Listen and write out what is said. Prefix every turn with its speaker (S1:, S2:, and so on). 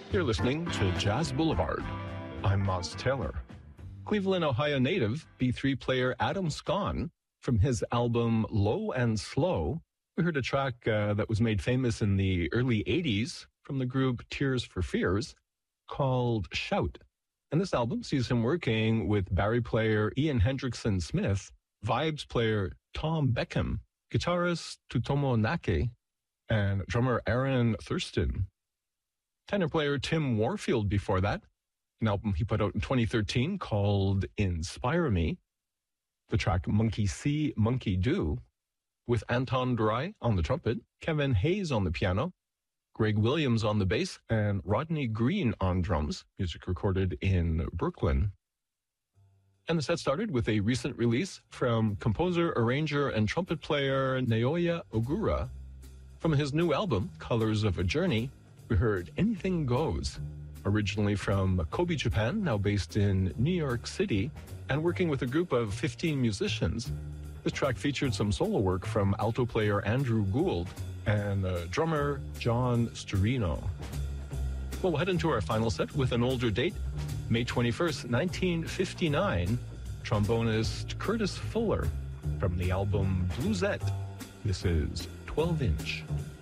S1: You're listening to Jazz Boulevard. I'm Moz Taylor. Cleveland, Ohio native B3 player Adam Scon, from his album Low and Slow, we heard a track that was made famous in the early 80s from the group Tears for Fears called Shout. And this album sees him working with Barry player Ian Hendrickson Smith, Vibes player Tom Beckham, guitarist Tutomo Nake, and drummer Aaron Thurston. Tenor player Tim Warfield before that, an album he put out in 2013 called Inspire Me. The track Monkey See, Monkey Do, with Anton Dry on the trumpet, Kevin Hayes on the piano, Greg Williams on the bass, and Rodney Green on drums, music recorded in Brooklyn. And the set started with a recent release from composer, arranger, and trumpet player Naoya Ogura. From his new album, Colors of a Journey, we heard Anything Goes, originally from Kobe, Japan, now based in New York City, and working with a group of 15 musicians. This track featured some solo work from alto player Andrew Gould and drummer John Storino. Well, we'll head into our final set with an older date, May 21st, 1959, trombonist Curtis Fuller from the album Bluesette. This is 12 Inch.